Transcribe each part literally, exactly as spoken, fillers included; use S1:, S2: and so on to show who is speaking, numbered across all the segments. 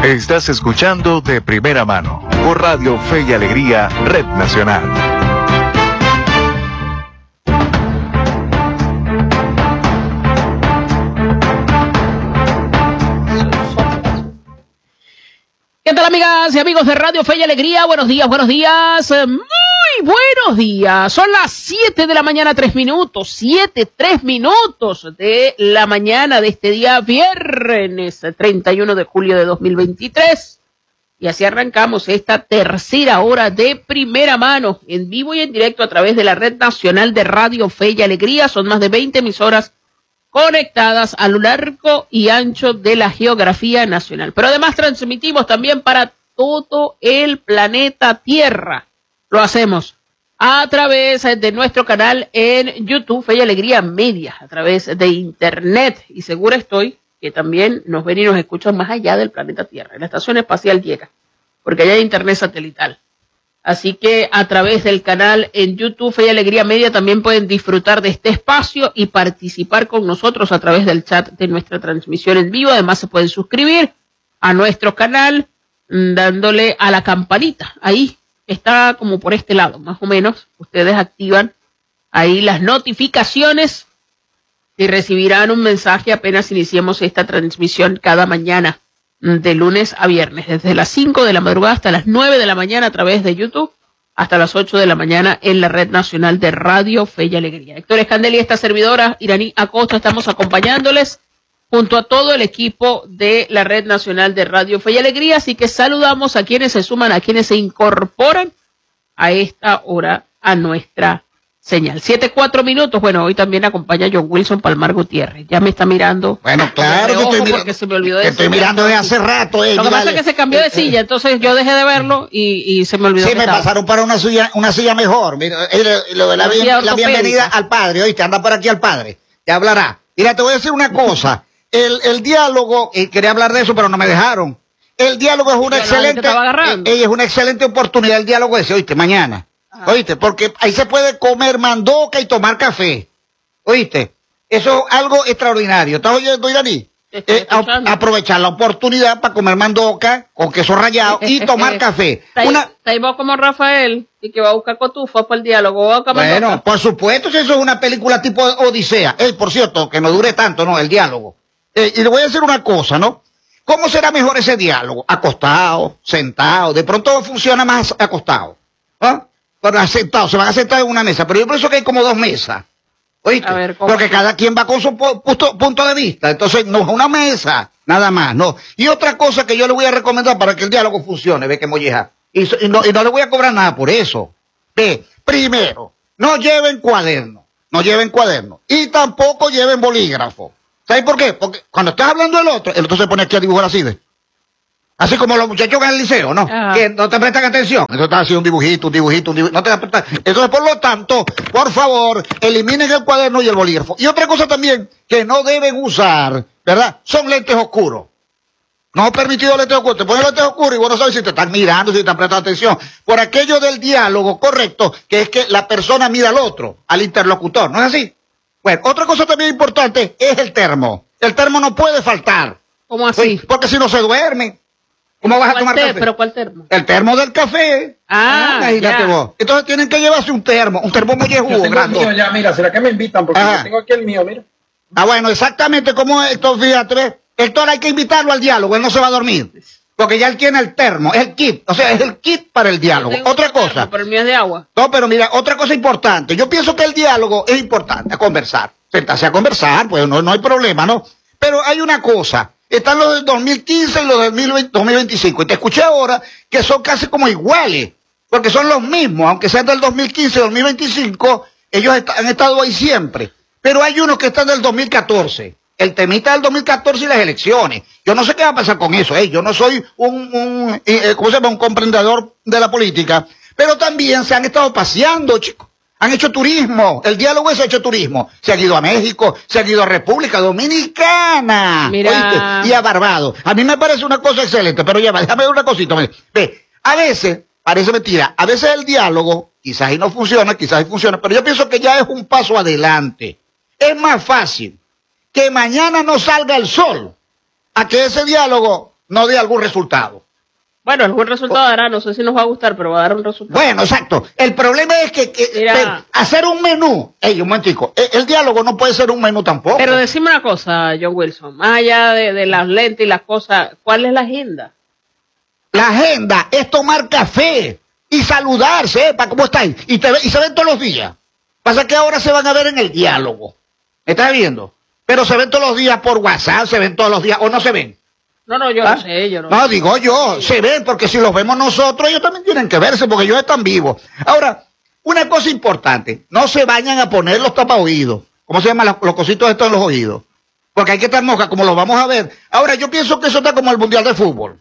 S1: Estás escuchando De Primera Mano por Radio Fe y Alegría, Red Nacional.
S2: ¿Qué tal, amigas y amigos de Radio Fe y Alegría? Buenos días, buenos días, muy buenos días. Son las siete de la mañana, tres minutos, siete, tres minutos de la mañana de este día viernes treinta y uno de julio de dos mil veintitrés. Y así arrancamos esta tercera hora de Primera Mano, en vivo y en directo a través de la Red Nacional de Radio Fe y Alegría. Son más de veinte emisoras conectadas a lo largo y ancho de la geografía nacional. Pero además transmitimos también para todo el planeta Tierra. Lo hacemos a través de nuestro canal en YouTube, Fe y Alegría Media, a través de Internet. Y segura estoy que también nos ven y nos escuchan más allá del planeta Tierra, en la Estación Espacial Llega, porque allá hay Internet satelital. Así que a través del canal en YouTube, Fe y Alegría Media, también pueden disfrutar de este espacio y participar con nosotros a través del chat de nuestra transmisión en vivo. Además, se pueden suscribir a nuestro canal dándole a la campanita. Ahí está, como por este lado, más o menos. Ustedes activan ahí las notificaciones y recibirán un mensaje apenas iniciemos esta transmisión cada mañana, de lunes a viernes, desde las cinco de la madrugada hasta las nueve de la mañana a través de YouTube, hasta las ocho de la mañana en la Red Nacional de Radio Fe y Alegría. Héctor Escandel y esta servidora, Iraní Acosta, estamos acompañándoles junto a todo el equipo de la Red Nacional de Radio Fe y Alegría, así que saludamos a quienes se suman, a quienes se incorporan a esta hora a nuestra señal. Siete, cuatro minutos. Bueno, hoy también acompaña John Wilson Palmar Gutiérrez. Ya me está mirando.
S3: Bueno, claro que estoy, mira,
S2: se me olvidó de
S3: que estoy mirando de hace rato. Eh,
S2: Lo que pasa es que se cambió de silla, entonces yo dejé de verlo y, y se me olvidó.
S3: Sí, me estaba. pasaron para una silla, una silla mejor. Mira, lo de la, bien, la bienvenida al padre. Oíste, anda por aquí al padre. Te hablará. Mira, te voy a decir una cosa. El, el diálogo, y quería hablar de eso, pero no me dejaron. El diálogo es una excelente, eh, es una excelente oportunidad, el diálogo ese, oíste, mañana. Oíste, porque ahí se puede comer mandoca y tomar café. Oíste, eso es algo extraordinario. ¿Estás oyendo, Iraní? Eh, a, aprovechar la oportunidad para comer mandoca con queso rallado y tomar café.
S2: Una... Está como Rafael y que va a buscar cotufas para el diálogo. ¿Va a
S3: bueno, mandoca? Por supuesto, si eso es una película tipo Odisea. Eh, por cierto, que no dure tanto, ¿no? El diálogo. Eh, y le voy a decir una cosa, ¿no? ¿Cómo será mejor ese diálogo? Acostado, sentado. De pronto funciona más acostado. ¿Ah? Sentado, se van a sentar en una mesa, pero yo pienso que hay como dos mesas, ¿oíste? Ver, porque cada quien va con su punto, punto de vista, entonces no es una mesa, nada más, no. Y otra cosa que yo le voy a recomendar para que el diálogo funcione, ve que molleja, y, y, no, y no le voy a cobrar nada por eso. Ve, primero, no lleven cuaderno, no lleven cuaderno, y tampoco lleven bolígrafo. ¿Sabes por qué? Porque cuando estás hablando del otro, el otro se pone aquí a dibujar así de... Así como los muchachos en el liceo, ¿no? Ajá. Que no te prestan atención. Eso está haciendo un dibujito, un dibujito, un dibujito. No te prestan. Entonces, por lo tanto, por favor, eliminen el cuaderno y el bolígrafo. Y otra cosa también que no deben usar, ¿verdad? Son lentes oscuros. No es permitido lentes oscuros. Te pones lentes oscuros y vos no sabes si te están mirando, si te están prestando atención. Por aquello del diálogo correcto, que es que la persona mira al otro, al interlocutor. ¿No es así? Bueno, otra cosa también importante es el termo. El termo no puede faltar.
S2: ¿Cómo así?
S3: Porque si no se duerme. ¿Cómo vas a tomar café?
S2: ¿Pero cuál termo?
S3: El termo del café.
S2: Ah, ah imagínate ya. vos.
S3: Entonces tienen que llevarse un termo, un termo muy jugo, grande.
S4: Mío ya, mira, ¿será que me invitan? Porque yo tengo aquí el mío, mira.
S3: Ah, bueno, exactamente como Héctor, fíjate. Héctor hay que invitarlo al diálogo, él no se va a dormir. Porque ya él tiene el termo, es el kit, o sea, es el kit para el diálogo. Otra cosa.
S2: Termo, pero el mío es de agua.
S3: No, pero mira, otra cosa importante. Yo pienso que el diálogo es importante, a conversar. Sentarse a conversar, pues no, no hay problema, ¿no? Pero hay una cosa. Están los del dos mil quince y los del dos mil veinticinco. Y te escuché ahora que son casi como iguales, porque son los mismos, aunque sean del dos mil quince y dos mil veinticinco, ellos est- han estado ahí siempre. Pero hay unos que están del dos mil catorce. El temita del dos mil catorce y las elecciones. Yo no sé qué va a pasar con eso, ¿eh? Yo no soy un, un eh, ¿cómo se llama? Un comprendedor de la política. Pero también se han estado paseando, chicos. Han hecho turismo, el diálogo es hecho turismo. Se han ido a México, se han ido a República Dominicana,
S2: Mira.
S3: ¿oíste? Y a Barbados. A mí me parece una cosa excelente, pero ya va, déjame ver una cosita. Ve, a veces, parece mentira, a veces el diálogo, quizás ahí no funciona, quizás ahí funciona, pero yo pienso que ya es un paso adelante. Es más fácil que mañana no salga el sol a que ese diálogo no dé algún resultado.
S2: Bueno, algún resultado dará, no sé si nos va a gustar, pero va a dar un resultado.
S3: Bueno, exacto. El problema es que, que
S2: Mira,
S3: hacer un menú, ey, un momentico, el, el diálogo no puede ser un menú tampoco.
S2: Pero decime una cosa, John Wilson, más allá de, de las lentes y las cosas, ¿cuál es la agenda?
S3: La agenda es tomar café y saludarse, ¿eh? ¿Cómo estáis? Y, te, y se ven todos los días. Pasa que ahora se van a ver en el diálogo. ¿Me estás viendo? Pero se ven todos los días por WhatsApp, se ven todos los días, o no se ven.
S2: No, no, yo
S3: ¿Ah?
S2: no sé, yo no
S3: No,
S2: sé.
S3: digo yo, se ven, porque si los vemos nosotros, ellos también tienen que verse, porque ellos están vivos. Ahora, una cosa importante, no se vayan a poner los tapaoídos. ¿Cómo se llaman los, los cositos estos en los oídos? Porque hay que estar mosca, como los vamos a ver. Ahora, yo pienso que eso está como el Mundial de Fútbol.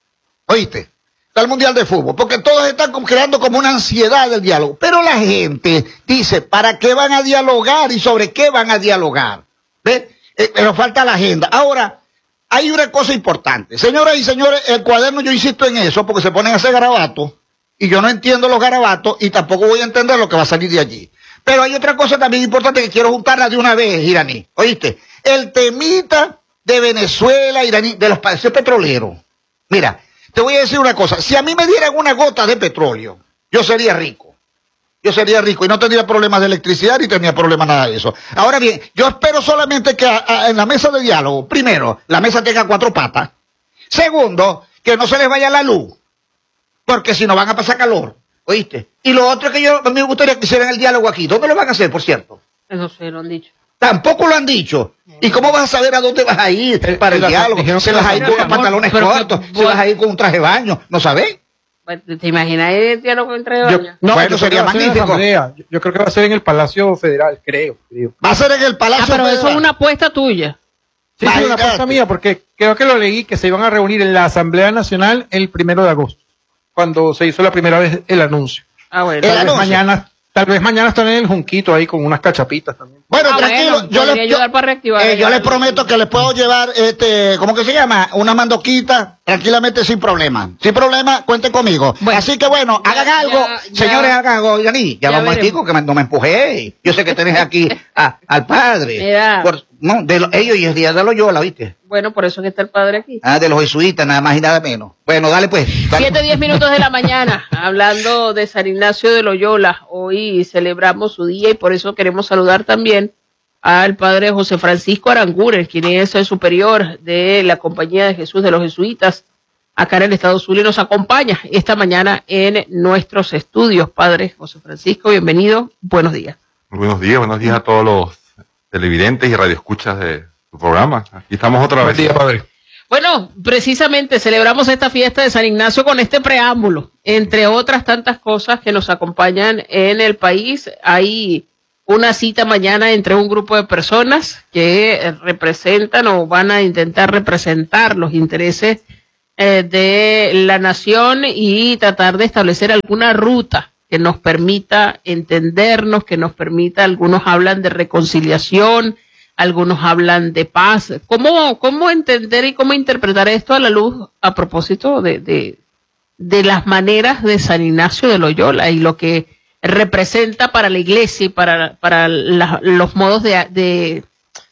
S3: ¿Oíste? Está el Mundial de Fútbol, porque todos están como creando como una ansiedad del diálogo. Pero la gente dice, ¿para qué van a dialogar y sobre qué van a dialogar? ¿Ves? Eh, pero falta la agenda. Ahora, hay una cosa importante. Señoras y señores, el cuaderno, yo insisto en eso, porque se ponen a hacer garabatos, y yo no entiendo los garabatos, y tampoco voy a entender lo que va a salir de allí. Pero hay otra cosa también importante que quiero juntarla de una vez, Iraní. ¿Oíste? El temita de Venezuela, Iraní, de los países petroleros. Mira, te voy a decir una cosa. Si a mí me dieran una gota de petróleo, yo sería rico. Yo sería rico y no tendría problemas de electricidad ni tendría problemas nada de eso. Ahora bien, yo espero solamente que a, a, en la mesa de diálogo, primero, la mesa tenga cuatro patas. Segundo, que no se les vaya la luz, porque si no van a pasar calor, ¿oíste? Y lo otro que yo, a mí me gustaría que hicieran el diálogo aquí. ¿Dónde lo van a hacer, por cierto?
S2: Eso sí, lo han dicho.
S3: Tampoco lo han dicho. ¿Y cómo vas a saber a dónde vas a ir
S5: El-
S3: para el
S5: el-
S3: diálogo?
S5: dijeron
S3: ¿Se
S5: que
S3: vas a
S5: no
S3: ir
S2: sabían,
S3: con
S2: amor,
S3: pantalones
S2: pero que-
S3: cortos? ¿Se
S2: bueno.
S3: vas a ir con un traje de baño? ¿No sabés?
S2: ¿Te imaginas el diálogo entre
S5: Yo,
S2: baños?
S5: no,
S3: Bueno,
S5: yo creo
S3: sería
S5: que va a ser en la
S3: magnífico.
S5: Asamblea. Yo, yo creo que va a ser en el Palacio Federal, creo. creo.
S3: Va a ser en el Palacio
S2: Ah, pero eso
S3: Federal.
S2: es una apuesta tuya.
S5: Sí, sí, una
S3: Imagínate.
S5: apuesta mía, porque creo que lo leí que se iban a reunir en la Asamblea Nacional el primero de agosto, cuando se hizo la primera vez el anuncio.
S2: Ah, bueno.
S3: El
S5: Tal vez
S3: anuncio.
S5: mañana, tal vez mañana están en el Junquito ahí con unas cachapitas también.
S3: Bueno,
S2: Ah,
S3: tranquilo,
S2: bueno,
S3: yo,
S2: podría
S3: les, yo,
S2: ayudar para reactivar
S3: eh,
S2: el-
S3: yo les prometo que les puedo llevar, este, ¿cómo que se llama? Una mandoquita, tranquilamente, sin problema. Sin problema, cuenten conmigo.
S2: Bueno,
S3: Así que bueno,
S2: ya-
S3: hagan algo,
S2: ya- ya-
S3: señores, hagan algo, Yaní, ya,
S2: ya
S3: vamos a
S2: veremos.
S3: que me- no me empujé. Yo sé que tenés aquí a- al padre.
S2: Mira.
S3: Por- no, de lo- ellos y el día de Loyola, ¿viste?
S2: Bueno, por eso que está el padre aquí.
S3: Ah, de los jesuitas, nada más y nada menos. Bueno, dale pues. Dale.
S2: Siete, diez minutos de la mañana, hablando de San Ignacio de Loyola. Hoy celebramos su día y por eso queremos saludar también al padre José Francisco Aranguren, quien es el superior de la Compañía de Jesús de los Jesuitas acá en el Estado Zulia y nos acompaña esta mañana en nuestros estudios. Padre José Francisco, bienvenido, buenos días.
S6: Buenos días, buenos días a todos los televidentes y radioescuchas de su programa. Aquí estamos otra vez.
S5: Buen día, padre.
S2: Bueno, precisamente celebramos esta fiesta de San Ignacio con este preámbulo, entre otras tantas cosas que nos acompañan en el país. Hay una cita mañana entre un grupo de personas que representan o van a intentar representar los intereses eh, de la nación y tratar de establecer alguna ruta que nos permita entendernos, que nos permita, algunos hablan de reconciliación, algunos hablan de paz. ¿Cómo, cómo entender y cómo interpretar esto a la luz a propósito de, de, de las maneras de San Ignacio de Loyola y lo que representa para la iglesia y para, para la, los modos de, de,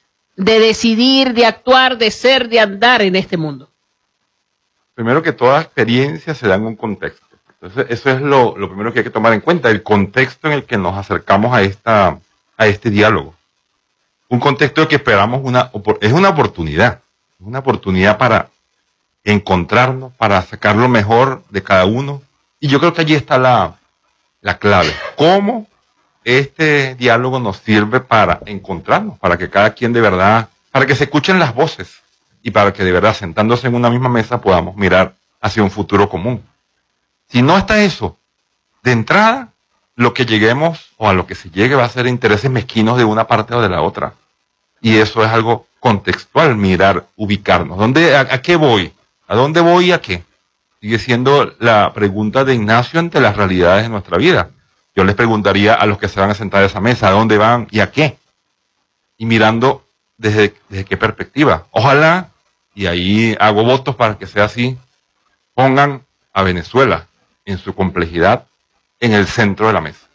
S2: de decidir, de actuar, de ser, de andar en este mundo?
S6: Primero que toda experiencia se da en un contexto. Entonces, eso es lo, lo primero que hay que tomar en cuenta, el contexto en el que nos acercamos a esta, a este diálogo. Un contexto que esperamos una, es una oportunidad, una oportunidad para encontrarnos, para sacar lo mejor de cada uno. Y yo creo que allí está la, la clave. ¿Cómo este diálogo nos sirve para encontrarnos? Para que cada quien de verdad, para que se escuchen las voces y para que de verdad sentándose en una misma mesa podamos mirar hacia un futuro común. Si no está eso, de entrada, lo que lleguemos o a lo que se llegue va a ser intereses mezquinos de una parte o de la otra. Y eso es algo contextual, mirar, ubicarnos. ¿Dónde, a, a qué voy? ¿A dónde voy y a qué? Sigue siendo la pregunta de Ignacio ante las realidades de nuestra vida. Yo les preguntaría a los que se van a sentar a esa mesa, ¿a dónde van y a qué? Y mirando desde, desde qué perspectiva. Ojalá, y ahí hago votos para que sea así, pongan a Venezuela en su complejidad en el centro de la mesa.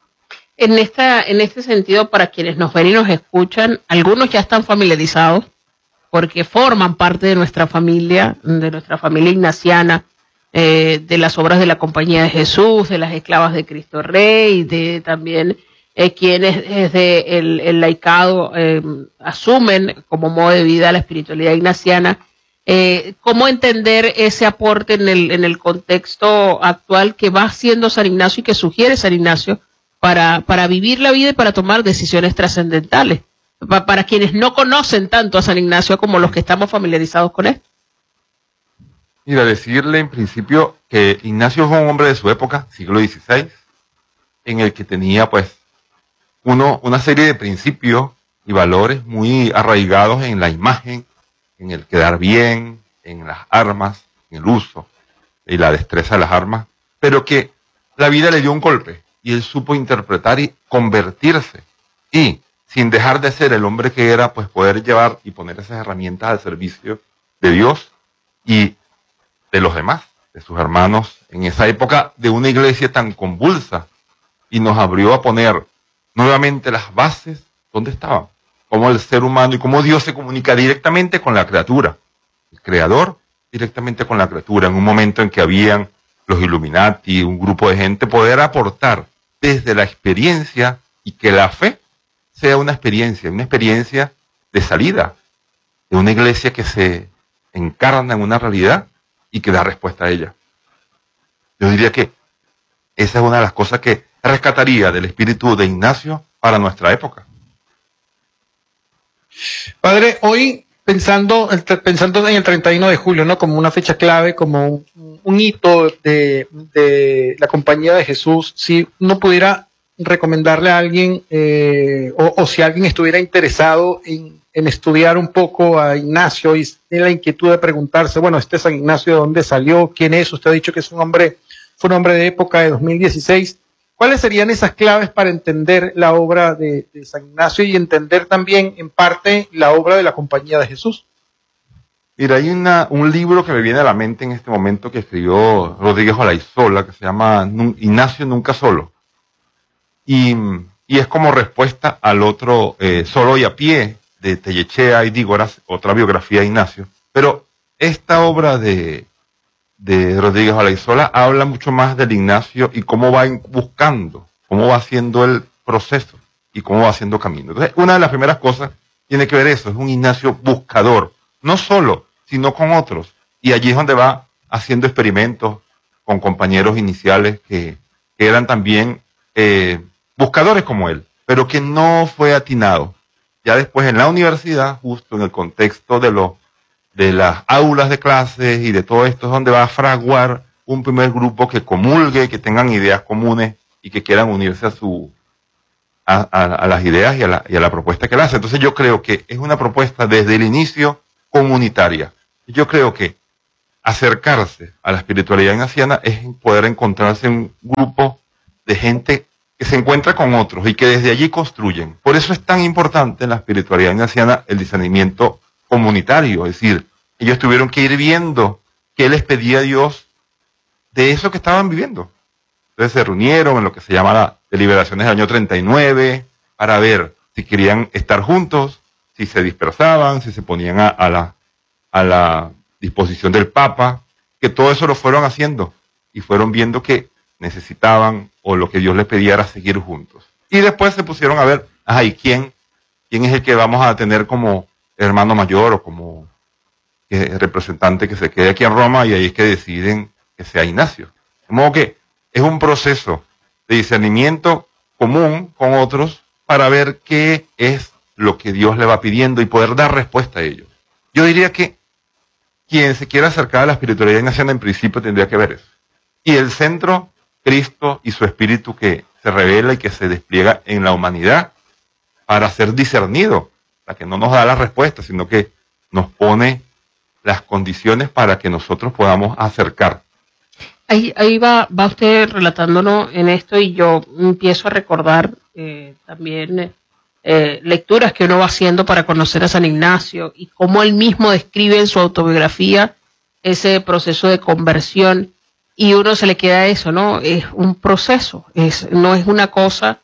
S2: En esta, en este sentido, para quienes nos ven y nos escuchan, algunos ya están familiarizados porque forman parte de nuestra familia, de nuestra familia ignaciana, eh, de las obras de la Compañía de Jesús, de las esclavas de Cristo Rey, de también eh, quienes desde el, el laicado eh, asumen como modo de vida la espiritualidad ignaciana. Eh, ¿Cómo entender ese aporte en el, en el contexto actual que va haciendo San Ignacio y que sugiere San Ignacio para, para vivir la vida y para tomar decisiones trascendentales? Pa, para quienes no conocen tanto a San Ignacio como los que estamos familiarizados con él.
S6: Mira, decirle en principio que Ignacio fue un hombre de su época, siglo dieciséis, en el que tenía pues uno, una serie de principios y valores muy arraigados en la imagen, en el quedar bien, en las armas, en el uso y la destreza de las armas, pero que la vida le dio un golpe y él supo interpretar y convertirse y sin dejar de ser el hombre que era, pues poder llevar y poner esas herramientas al servicio de Dios y de los demás, de sus hermanos, en esa época de una iglesia tan convulsa, y nos abrió a poner nuevamente las bases donde estaban, cómo el ser humano y cómo Dios se comunica directamente con la criatura, el creador directamente con la criatura, en un momento en que habían los Illuminati, un grupo de gente, poder aportar desde la experiencia y que la fe sea una experiencia, una experiencia de salida, de una iglesia que se encarna en una realidad y que da respuesta a ella. Yo diría que esa es una de las cosas que rescataría del espíritu de Ignacio para nuestra época.
S5: Padre, hoy pensando, pensando en el treinta y uno de julio, ¿no? Como una fecha clave, como un, un hito de, de la Compañía de Jesús, si uno pudiera recomendarle a alguien, eh, o, o si alguien estuviera interesado en, en estudiar un poco a Ignacio y tiene la inquietud de preguntarse, bueno, este San Ignacio, ¿de dónde salió? ¿Quién es? Usted ha dicho que es un hombre, fue un hombre de época de dos mil dieciséis. ¿Cuáles serían esas claves para entender la obra de, de San Ignacio y entender también, en parte, la obra de la Compañía de Jesús?
S6: Mira, hay una, un libro que me viene a la mente en este momento que escribió Rodríguez Olaizola, que se llama Ignacio Nunca Solo. Y, y es como respuesta al otro, eh, Solo y a Pie, de Tellechea y Dígoras, otra biografía de Ignacio. Pero esta obra de, de Rodríguez Olaizola habla mucho más del Ignacio y cómo va buscando, cómo va haciendo el proceso y cómo va haciendo camino. Entonces, una de las primeras cosas tiene que ver eso, es un Ignacio buscador, no solo, sino con otros. Y allí es donde va haciendo experimentos con compañeros iniciales que, que eran también eh, buscadores como él, pero que no fue atinado. Ya después en la universidad, justo en el contexto de, lo, de las aulas de clases y de todo esto, es donde va a fraguar un primer grupo que comulgue, que tengan ideas comunes y que quieran unirse a, su, a, a, a las ideas y a, la, y a la propuesta que él hace. Entonces yo creo que es una propuesta desde el inicio comunitaria. Yo creo que acercarse a la espiritualidad ignaciana es poder encontrarse en un grupo de gente que se encuentra con otros y que desde allí construyen. Por eso es tan importante en la espiritualidad ignaciana el discernimiento comunitario, es decir, ellos tuvieron que ir viendo qué les pedía Dios de eso que estaban viviendo. Entonces se reunieron en lo que se llama las deliberaciones del año treinta y nueve para ver si querían estar juntos, si se dispersaban, si se ponían a, a, la, a la disposición del Papa, que todo eso lo fueron haciendo y fueron viendo que necesitaban o lo que Dios les pedía era seguir juntos. Y después se pusieron a ver, ajá, ¿y quién, quién es el que vamos a tener como hermano mayor o como eh, representante que se quede aquí en Roma? Y ahí es que deciden que sea Ignacio. De modo que es un proceso de discernimiento común con otros para ver qué es lo que Dios le va pidiendo y poder dar respuesta a ello. Yo diría que quien se quiera acercar a la espiritualidad ignaciana en principio tendría que ver eso. Y el centro, Cristo y su espíritu que se revela y que se despliega en la humanidad para ser discernido, para que no nos da la respuesta, sino que nos pone las condiciones para que nosotros podamos acercar.
S2: Ahí, ahí va, va usted relatándonos en esto y yo empiezo a recordar eh, también eh, lecturas que uno va haciendo para conocer a San Ignacio y cómo él mismo describe en su autobiografía ese proceso de conversión. Y uno se le queda eso, ¿no? Es un proceso, es, no es una cosa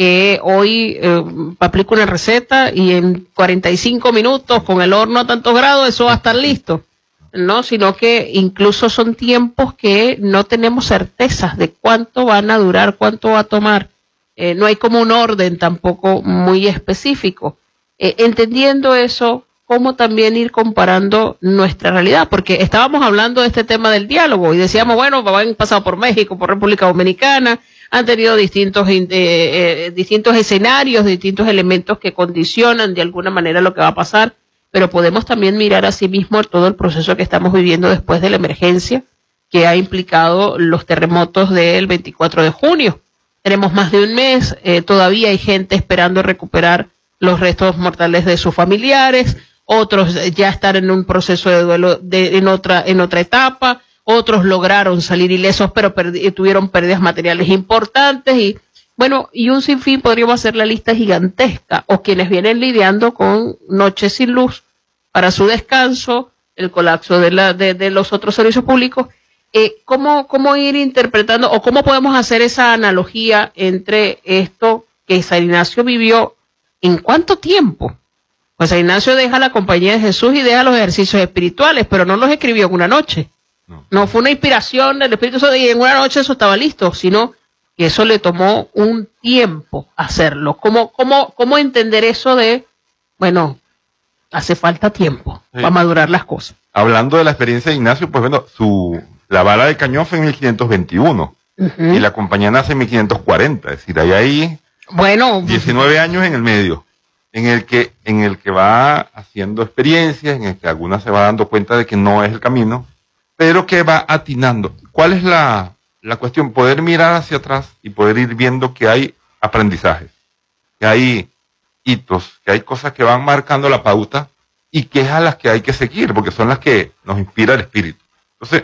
S2: que hoy eh, aplico una receta y en cuarenta y cinco minutos con el horno a tantos grados eso va a estar listo, ¿no? Sino que incluso son tiempos que no tenemos certezas de cuánto van a durar, cuánto va a tomar. Eh, no hay como un orden tampoco muy específico. Eh, entendiendo eso, cómo también ir comparando nuestra realidad, porque estábamos hablando de este tema del diálogo y decíamos, bueno, han pasado por México, por República Dominicana, han tenido distintos eh, eh, distintos escenarios, distintos elementos que condicionan de alguna manera lo que va a pasar, pero podemos también mirar a sí mismo todo el proceso que estamos viviendo después de la emergencia que ha implicado los terremotos del veinticuatro de junio. Tenemos más de un mes, eh, todavía hay gente esperando recuperar los restos mortales de sus familiares, otros ya están en un proceso de duelo de, en otra en otra etapa, otros lograron salir ilesos, pero perdi- tuvieron pérdidas materiales importantes y bueno, y un sinfín, podríamos hacer la lista gigantesca, o quienes vienen lidiando con noches sin luz para su descanso, el colapso de, la, de, de los otros servicios públicos. Eh, ¿cómo, ¿Cómo ir interpretando o cómo podemos hacer esa analogía entre esto que San Ignacio vivió en cuánto tiempo? Pues San Ignacio deja la compañía de Jesús y deja los ejercicios espirituales, pero no los escribió en una noche. No, no fue una inspiración del Espíritu Santo y en una noche eso estaba listo, sino que eso le tomó un tiempo hacerlo. ¿Cómo, cómo, cómo entender eso de, bueno, hace falta tiempo sí. para madurar las cosas?
S6: Hablando de la experiencia de Ignacio, pues bueno, su la bala de cañón fue en mil quinientos veintiuno uh-huh. y la compañía nace en mil quinientos cuarenta, es decir, hay ahí
S2: bueno,
S6: diecinueve años en el medio, en el que en el que va haciendo experiencias, en el que algunas se va dando cuenta de que no es el camino, pero que va atinando. ¿Cuál es la, la cuestión? Poder mirar hacia atrás y poder ir viendo que hay aprendizajes, que hay hitos, que hay cosas que van marcando la pauta y que es a las que hay que seguir, porque son las que nos inspira el espíritu. Entonces,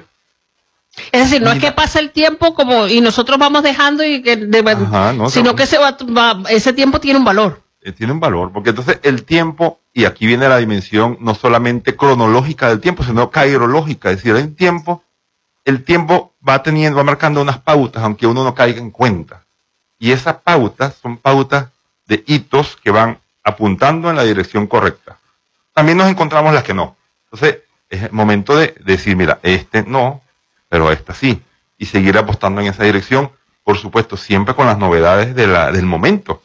S2: es decir, no mira, es que pasa el tiempo como y nosotros vamos dejando y que de,
S6: ajá, no,
S2: sino que se va, va, ese tiempo tiene un valor.
S6: Tiene un valor, porque entonces el tiempo, y aquí viene la dimensión no solamente cronológica del tiempo, sino cairológica, es decir, el tiempo, el tiempo va teniendo, va marcando unas pautas, aunque uno no caiga en cuenta. Y esas pautas son pautas de hitos que van apuntando en la dirección correcta. También nos encontramos las que no. Entonces, es el momento de decir, mira, este no, pero esta sí, y seguir apostando en esa dirección, por supuesto, siempre con las novedades de la, del momento.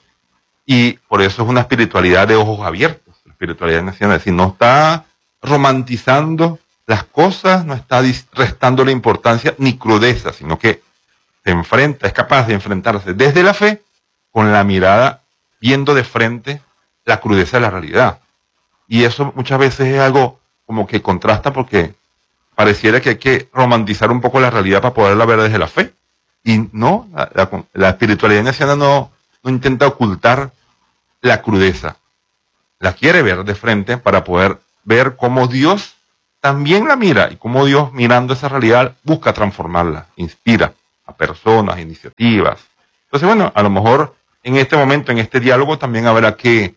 S6: Y por eso es una espiritualidad de ojos abiertos, la espiritualidad nacional, es decir, no está romantizando las cosas, no está restando la importancia ni crudeza, sino que se enfrenta, es capaz de enfrentarse desde la fe con la mirada viendo de frente la crudeza de la realidad. Y eso muchas veces es algo como que contrasta porque pareciera que hay que romantizar un poco la realidad para poderla ver desde la fe. Y no, la, la, la espiritualidad nacional no no intenta ocultar la crudeza, la quiere ver de frente para poder ver cómo Dios también la mira y cómo Dios mirando esa realidad busca transformarla, inspira a personas, iniciativas. Entonces, bueno, a lo mejor en este momento, en este diálogo también habrá que,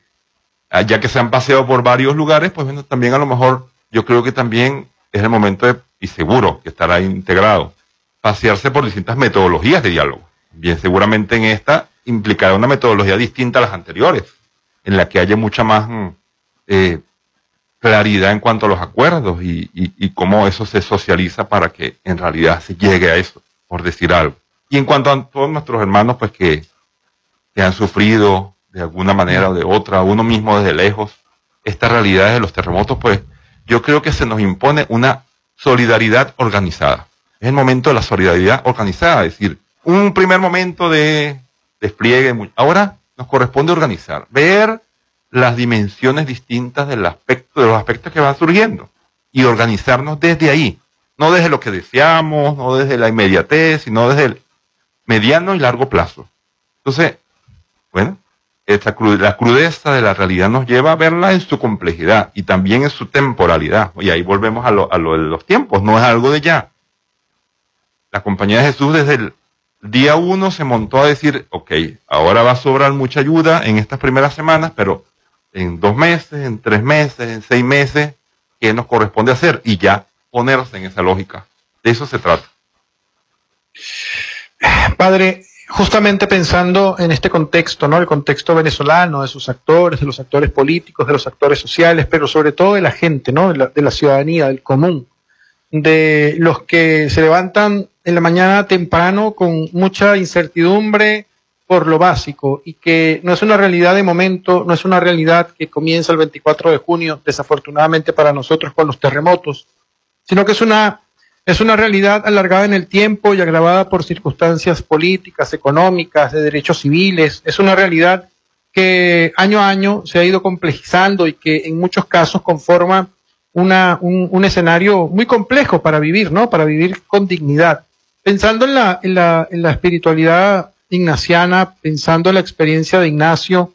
S6: ya que se han paseado por varios lugares, pues bueno, también a lo mejor yo creo que también es el momento de, y seguro que estará integrado, pasearse por distintas metodologías de diálogo. Bien, seguramente en esta implicará una metodología distinta a las anteriores, en la que haya mucha más eh, claridad en cuanto a los acuerdos y, y, y cómo eso se socializa para que en realidad se llegue a eso, por decir algo. Y en cuanto a todos nuestros hermanos, pues que, que han sufrido de alguna manera o de otra, uno mismo desde lejos, estas realidades de los terremotos, pues yo creo que se nos impone una solidaridad organizada. Es el momento de la solidaridad organizada, es decir, un primer momento de despliegue. Ahora nos corresponde organizar, ver las dimensiones distintas del aspecto, de los aspectos que van surgiendo y organizarnos desde ahí, no desde lo que deseamos, no desde la inmediatez, sino desde el mediano y largo plazo. Entonces, bueno, esta cru- la crudeza de la realidad nos lleva a verla en su complejidad y también en su temporalidad. Y ahí volvemos a lo, a lo de los tiempos, no es algo de ya. La compañía de Jesús desde el día uno se montó a decir, ok, ahora va a sobrar mucha ayuda en estas primeras semanas, pero en dos meses, en tres meses, en seis meses, ¿qué nos corresponde hacer? Y ya ponerse en esa lógica. De eso se trata.
S5: Padre, justamente pensando en este contexto, ¿no? El contexto venezolano, de sus actores, de los actores políticos, de los actores sociales, pero sobre todo de la gente, ¿no? De la, de la ciudadanía, del común, de los que se levantan en la mañana temprano con mucha incertidumbre por lo básico y que no es una realidad de momento, no es una realidad que comienza el veinticuatro de junio, desafortunadamente para nosotros con los terremotos, sino que es una Es una realidad alargada en el tiempo y agravada por circunstancias políticas, económicas, de derechos civiles. Es una realidad que año a año se ha ido complejizando y que en muchos casos conforma una, un, un escenario muy complejo para vivir, ¿no? Para vivir con dignidad. Pensando en la, en la, en la espiritualidad ignaciana, pensando en la experiencia de Ignacio,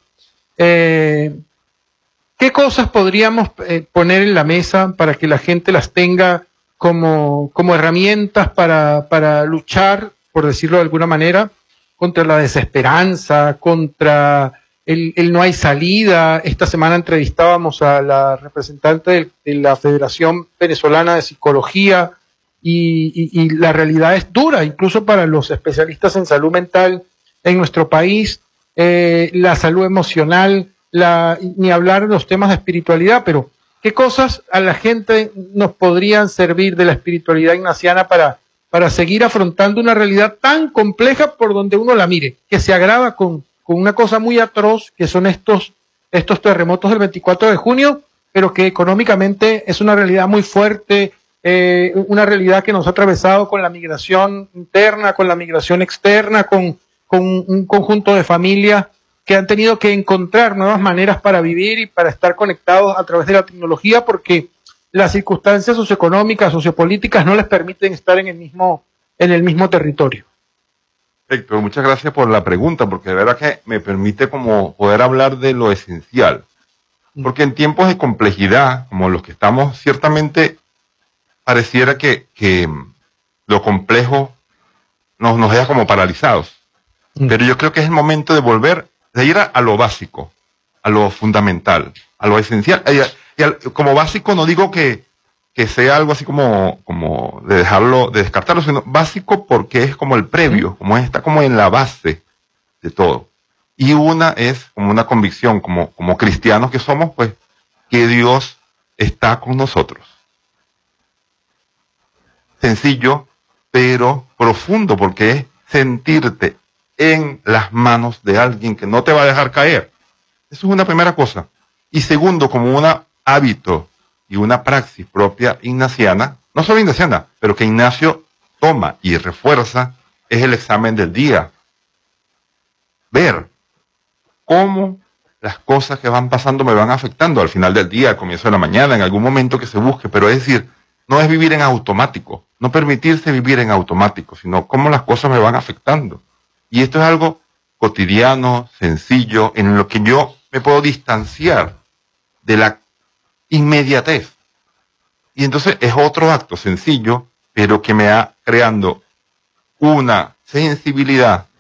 S5: eh, ¿qué cosas podríamos eh, poner en la mesa para que la gente las tenga como, como herramientas para, para luchar, por decirlo de alguna manera, contra la desesperanza, contra el, el no hay salida? Esta semana entrevistábamos a la representante de, de la Federación Venezolana de Psicología y, y, y la realidad es dura, incluso para los especialistas en salud mental en nuestro país, eh, la salud emocional, la, ni hablar de los temas de espiritualidad, pero ¿qué cosas a la gente nos podrían servir de la espiritualidad ignaciana para, para seguir afrontando una realidad tan compleja por donde uno la mire, que se agrava con, con una cosa muy atroz, que son estos, estos terremotos del veinticuatro de junio, pero que económicamente es una realidad muy fuerte, eh, una realidad que nos ha atravesado con la migración interna, con la migración externa, con, con un conjunto de familias que han tenido que encontrar nuevas maneras para vivir y para estar conectados a través de la tecnología, porque las circunstancias socioeconómicas, sociopolíticas no les permiten estar en el mismo, en el mismo territorio.
S6: Perfecto, muchas gracias por la pregunta, porque de verdad que me permite como poder hablar de lo esencial. Porque en tiempos de complejidad, como los que estamos, ciertamente pareciera que, que lo complejo nos, nos deja como paralizados. Mm. Pero yo creo que es el momento de volver de ir a, a lo básico, a lo fundamental, a lo esencial. Y, a, y a, como básico no digo que, que sea algo así como, como de dejarlo, de descartarlo, sino básico porque es como el previo, como está como en la base de todo. Y una es como una convicción, como, como cristianos que somos, pues, que Dios está con nosotros. Sencillo, pero profundo, porque es sentirte en las manos de alguien que no te va a dejar caer. Eso es una primera cosa. Y segundo, como un hábito y una praxis propia ignaciana, no solo ignaciana, pero que Ignacio toma y refuerza, es el examen del día. Ver cómo las cosas que van pasando me van afectando al final del día, al comienzo de la mañana, en algún momento que se busque, pero es decir, no es vivir en automático, no permitirse vivir en automático, sino cómo las cosas me van afectando. Y esto es algo cotidiano, sencillo, en lo que yo me puedo distanciar de la inmediatez. Y entonces es otro acto sencillo, pero que me va creando una sensibilidad